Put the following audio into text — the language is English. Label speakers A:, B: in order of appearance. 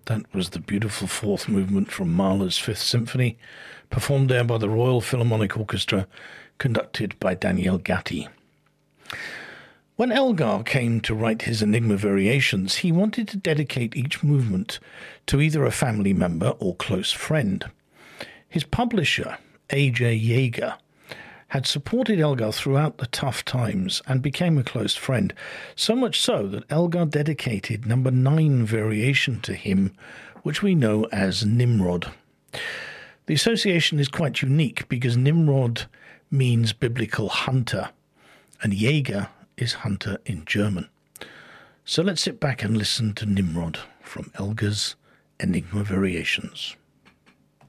A: That was the beautiful fourth movement from Mahler's Fifth Symphony, performed there by the Royal Philharmonic Orchestra, conducted by Daniel Gatti. When Elgar came to write his Enigma Variations, he wanted to dedicate each movement to either a family member or close friend. His publisher, A.J. Yeager, had supported Elgar throughout the tough times and became a close friend, so much so that Elgar dedicated number 9 variation to him, which we know as Nimrod. The association is quite unique because Nimrod means biblical hunter, and Jäger is hunter in German. So let's sit back and listen to Nimrod from Elgar's Enigma Variations.